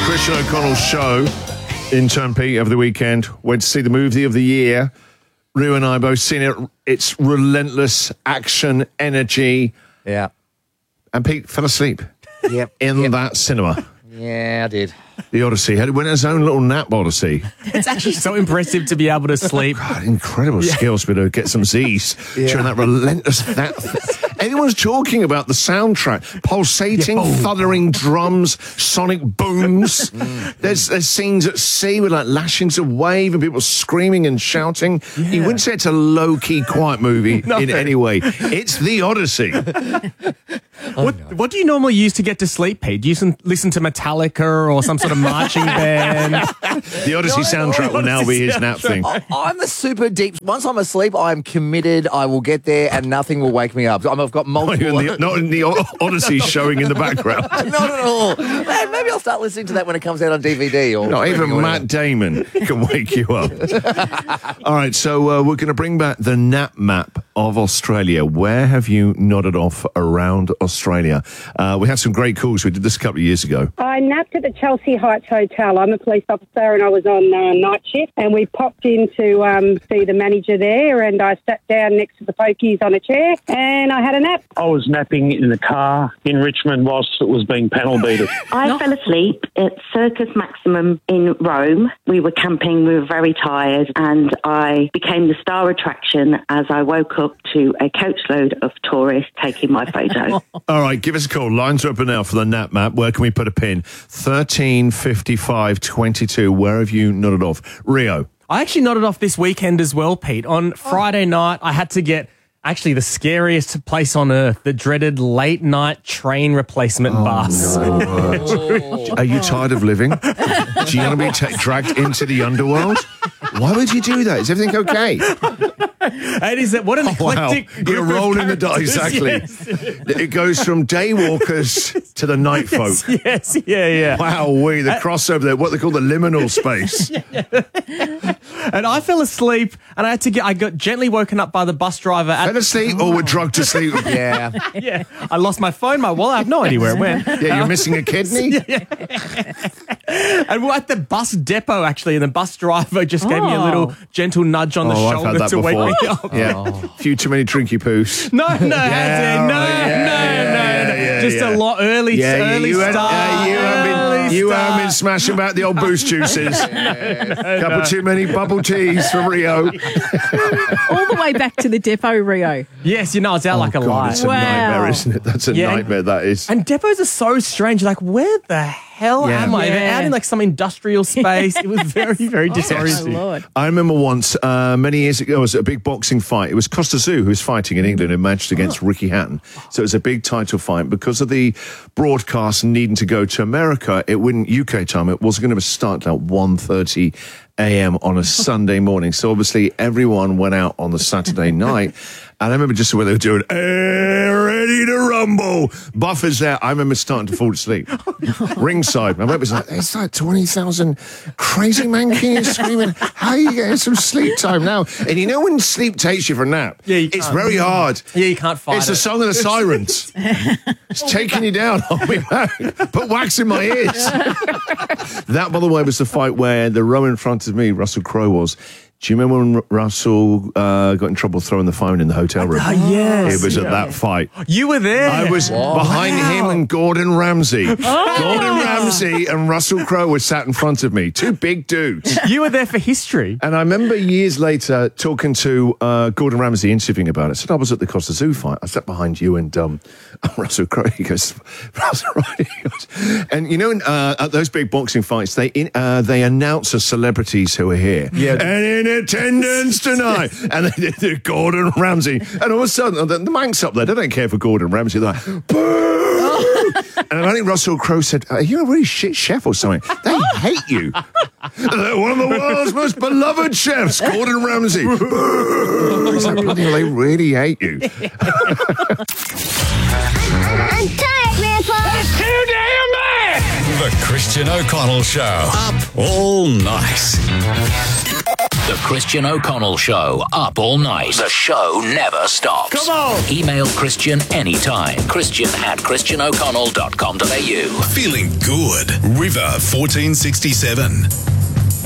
Christian O'Connell's show. Intern Pete over the weekend went to see the movie of the year. Rue and I both seen it. It's relentless action, energy. Yeah. And Pete fell asleep in that cinema. Yeah, I did. The Odyssey. Went on his own little nap Odyssey. It's actually so impressive to be able to sleep. God, incredible skills to get some Z's during that relentless... Everyone's talking about the soundtrack. Pulsating, thundering drums, sonic booms. There's scenes at sea with like lashings of wave and people screaming and shouting. Yeah. You wouldn't say it's a low-key quiet movie in any way. It's The Odyssey. What do you normally use to get to sleep, Pete? Do you listen to Metallica or some sort of marching band? The Odyssey soundtrack will now be his nap thing. I'm a super deep... Once I'm asleep, I'm committed. I will get there and nothing will wake me up. I've got multiple... Not in the Odyssey showing in the background. Not at all. Man, maybe I'll start listening to that when it comes out on DVD. Or not even Matt Damon can wake you up. All right, so we're going to bring back the nap map of Australia. Where have you nodded off around Australia? We had some great calls. We did this a couple of years ago. I napped at the Chelsea Heights Hotel. I'm a police officer and I was on night shift, and we popped in to see the manager there, and I sat down next to the pokies on a chair and I had a nap. I was napping in the car in Richmond whilst it was being panel beaten. I fell asleep at Circus Maximum in Rome. We were camping, we were very tired, and I became the star attraction as I woke up to a coachload of tourists taking my photo. All right, give us a call. Lines are open now for the nap map. Where can we put a pin? 13 55 22. Where have you nodded off? Rio. I actually nodded off this weekend as well, Pete. On Friday night, I had to get actually the scariest place on earth, the dreaded late-night train replacement bus. No. Are you tired of living? Do you want to be dragged into the underworld? Why would you do that? Is everything okay? And is that what an eclectic group You're rolling the dice, exactly. Yes. It goes from day walkers to the night folk. Yes, yeah. Wow, the crossover there, what they call the liminal space. And I fell asleep, and I got gently woken up by the bus driver. Fell asleep or were drugged to sleep? Yeah. I lost my phone, my wallet. I have no idea where it went. Yeah, you're missing a kidney? And we're at the bus depot, actually, and the bus driver just gave me a little gentle nudge on the I've shoulder had that to wake before. me up. Yeah, a few too many drinky poos. No, just a lot early start. You haven't been smashing about the old boost juices. Couple too many bubble teas from Rio. All the way back to the depot, Rio. Yes, it's out like a light. It's a nightmare, isn't it? That's a nightmare, that is. And depots are so strange. Like, where the hell am I? They're out in like some industrial space. It was very, very disorienting. Lord. I remember once, many years ago, it was a big boxing fight. It was Costa Zoo who was fighting in England and matched against Ricky Hatton. So it was a big title fight. Because of the broadcast needing to go to America, it wouldn't, UK time, it wasn't going to start at 1:30 a.m. on a Sunday morning. So obviously everyone went out on the Saturday night. And I remember just when they were doing, ready to rumble. Buffer's there. I remember starting to fall asleep. Ringside. My mate was like, it's like 20,000 crazy mankinis screaming, how are you getting some sleep time now? And you know when sleep takes you for a nap? Yeah, it's very hard. Yeah, you can't fight It's the song of the sirens. It's taking you down. Hold me back. Put wax in my ears. That, by the way, was the fight where the row in front of me, Russell Crowe was. Do you remember when Russell got in trouble throwing the phone in the hotel room? Yes. It was at that fight. You were there. I was behind him and Gordon Ramsay. Gordon Ramsay and Russell Crowe were sat in front of me. Two big dudes. You were there for history. And I remember years later talking to Gordon Ramsay, interviewing about it. I said, I was at the Costa Zoo fight. I sat behind you and Russell Crowe. He goes, Russell, right? He goes, and you know, at those big boxing fights, they announce the celebrities who are here. Yeah. And in attendance tonight. And they did Gordon Ramsay. And all of a sudden, the Manx up there, they don't care for Gordon Ramsay. They're like, boo! And I think Russell Crowe said, are you a really shit chef or something? They hate you. They're one of the world's most beloved chefs, Gordon Ramsay. Boo! He's like, bloody hell, they really hate you. I'm tired, Grandpa. It's too damn bad. The Christian O'Connell Show. Up all night. The Christian O'Connell Show, up all night. The show never stops. Come on! Email Christian anytime. Christian@christianoconnell.com.au. Feeling good. River 1467.